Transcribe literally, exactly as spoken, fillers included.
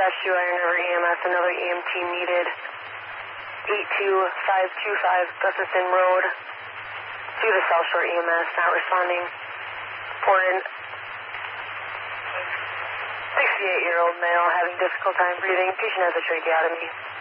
Dash two Iron River E M S, another E M T needed. eight two five two five Gustafson Road to the South Shore E M S, not responding. Reported sixty-eight-year-old male having difficult time breathing. Patient has a tracheotomy.